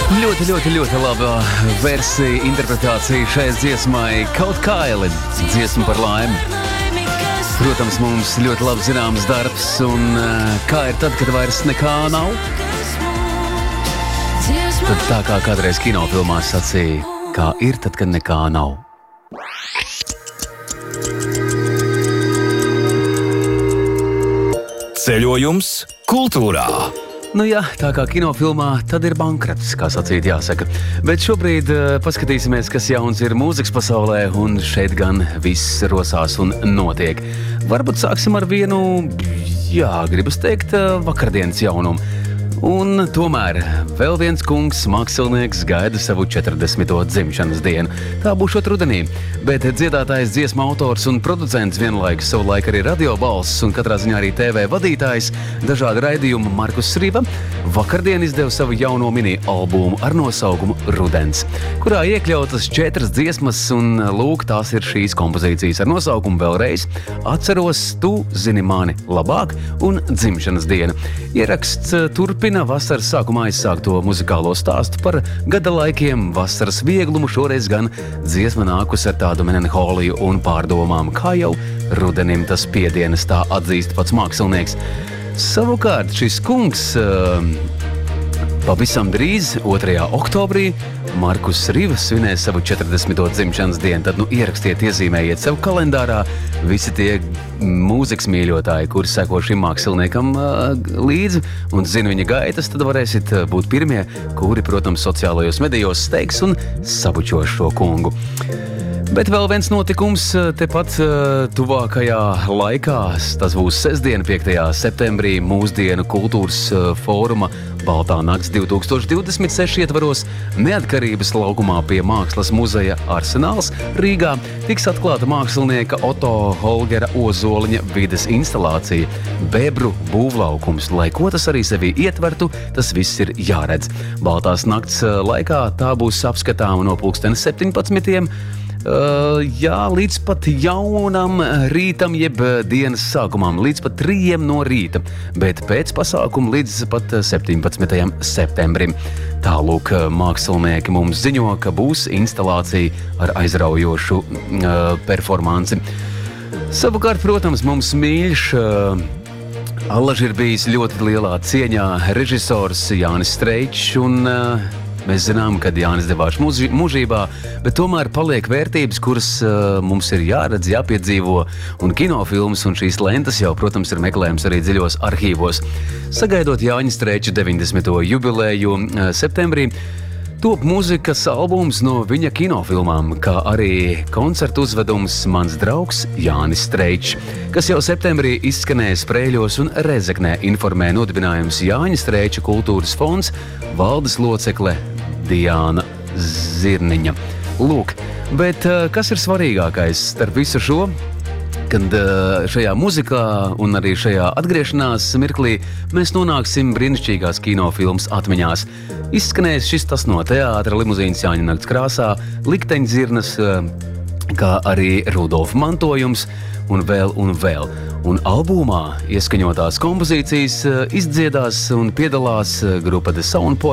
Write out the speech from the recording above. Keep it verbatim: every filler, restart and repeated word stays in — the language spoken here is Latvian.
Ļoti, ļoti, ļoti laba versija, interpretācija šai dziesmai Kaut kaili, dziesma par laimi. Protams, mums ļoti labi zināms darbs, un kā ir tad, kad vairs nekā nav? Tad tā kā kādreiz kinofilmās sacīja, kā ir tad, kad nekā nav. Ceļojums kultūrā. Nu jā, tā kā kinofilmā, tad ir bankrots, kā sacīt jāsaka. Bet šobrīd uh, paskatīsimies, kas jauns ir mūzikas pasaulē, un šeit gan viss rosās un notiek. Varbūt sāksim ar vienu, jā, gribas teikt, uh, vakardienas jaunumu. Un tomēr vēl viens kungs, mākslinieks, gaida savu četrdesmito dzimšanas dienu. Tā būšot rudenī, bet dziedātājs, dziesmu autors un producents vienlaikus savu laiku arī radio balss un katrā ziņā arī T V vadītājs dažādu raidījumu Markus Riva vakardien izdeva savu jauno mini-albumu ar nosaukumu Rudens, kurā iekļautas četras dziesmas, un lūk, tās ir šīs kompozīcijas ar nosaukumu Vēlreiz, Atceros, Tu zini mani labāk un Dzimšanas diena. Ieraksts turpina vasaras sākumā aizsākto muzikālo stāstu par gada laikiem, vasaras vieglumu, šoreiz gan dziesma nākus ar tādu melanholiju un pārdomām, kā jau rudenim tas piedienas, tā atzīst pats mākslinieks. Savukārt šis kungs uh, pavisam drīz, otrajā oktobrī, Markus Rivas svinēs savu četrdesmito dzimšanas dienu. Tad nu ierakstiet, iezīmējiet sev kalendārā visi tie mūzikas mīļotāji, kuri seko šim māksliniekam uh, līdzi un zina viņa gaitas, tad varēsit būt pirmie, kuri, protams, sociālajos medijos steigs un sabučos šo kungu. Bet vēl viens notikums tepat tuvākajā laikā. Tas būs sestdien, piektajā septembrī, mūsdienu kultūras fóruma Baltā nakts divi tūkstoši divdesmit seši ietvaros Neatkarības laukumā pie Mākslas muzeja Arsenāls Rīgā tiks atklāta mākslinieka Oto Holgera Ozoliņa vides instalācija Bebru būvlaukums. Lai ko tas arī sevī ietvertu, tas viss ir jāredz. Baltās nakts laikā tā būs apskatāma no pulksteni septiņpadsmitiem. Uh, jā, līdz pat jaunam rītam, jeb dienas sākumam, līdz pat trījiem no rīta, bet pēc pasākuma līdz pat septiņpadsmitajam septembrim. Tālūk, mākslinieki mums ziņo, ka būs instalācija ar aizraujošu uh, performanci. Savukārt, protams, mums mīļš uh, allaž ir bijis ļoti lielā cieņā režisors Jānis Streičs, un uh, mēs zinām, kad Jānis devās muži, mužībā, bet tomēr paliek vērtības, kuras uh, mums ir jāredz, jāpiedzīvo, un kinofilmas un šīs lentas jau, protams, ir meklējums arī dziļos arhīvos. Sagaidot Jāņa Streiča deviņdesmito jubileju uh, septembrī, top mūzikas albums no viņa kinofilmām, kā arī koncertu uzvedums Mans draugs Jānis Streičs, kas jau septembrī izskanēja Sprēļos un Rēzeknē, informē nodibinājums Jāņa Streiča kultūras fonds valdes locekle Diāna Zirniņa. Lūk, bet kas ir svarīgākais starp visu šo? Kad šajā muzikā un arī šajā atgriešanās mirklī mēs nonāksim brīnišķīgās kinofilmas atmiņās. Izskanējis šis tas no teātra Limuzīnas Jāņa nakts krāsā, Likteņdzirnas, kā arī Rudolfa mantojums un vēl un vēl. Un albumā ieskaņotās kompozīcijas izdziedās un piedalās grupa The Sound